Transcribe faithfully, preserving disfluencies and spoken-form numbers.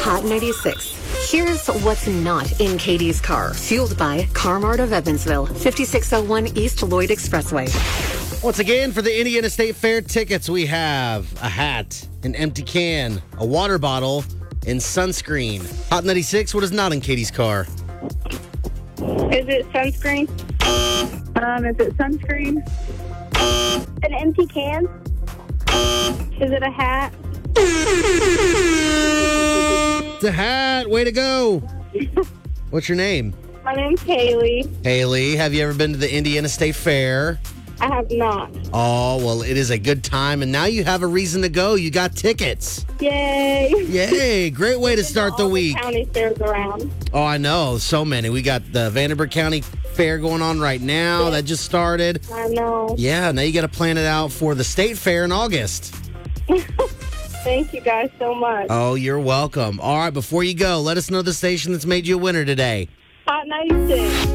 Hot ninety-six. Here's what's not in Katie's car. Fueled by Carmart of Evansville, fifty-six oh one East Lloyd Expressway. Once again, for the Indiana State Fair tickets, we have a hat, an empty can, a water bottle, and sunscreen. Hot ninety-six, what is not in Katie's car? Is it sunscreen? Um, is it sunscreen? An empty can? Is it a hat? It's a hat. Way to go. What's your name? My name's Haley. Haley, have you ever been to the Indiana State Fair? I have not. Oh, well, it is a good time, and now you have a reason to go. You got tickets. Yay. Yay. Great way to start the All week. county fairs around. Oh, I know. So many. We got the Vanderbilt County Fair going on right now. Yeah. That just started. I know. Yeah, now you got to plan it out for the State Fair in August. Thank you guys so much. Oh, you're welcome. All right, before you go, let us know the station that's made you a winner today. Hot ninety-six.